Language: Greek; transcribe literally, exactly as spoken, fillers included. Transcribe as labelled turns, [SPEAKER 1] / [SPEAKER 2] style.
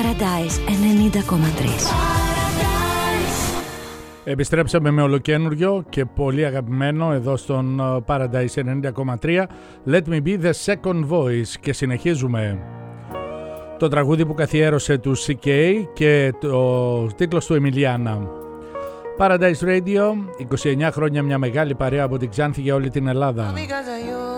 [SPEAKER 1] Paradise ενενήντα κόμμα τρία.
[SPEAKER 2] Επιστρέψαμε με ολοκένουργιο και πολύ αγαπημένο εδώ στον Paradise ενενήντα κόμμα τρία. Let me be the second voice. Και συνεχίζουμε. Το τραγούδι που καθιέρωσε του σι κέι και το τίτλος του Εμιλιάνα. Paradise Radio, είκοσι εννιά χρόνια, μια μεγάλη παρέα από την Ξάνθη για όλη την Ελλάδα.